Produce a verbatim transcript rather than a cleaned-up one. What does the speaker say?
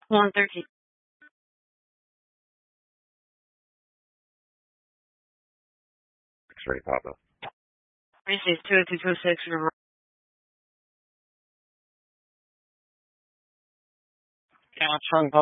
one thirteen. X-ray, Papa. Receive two two two six. Count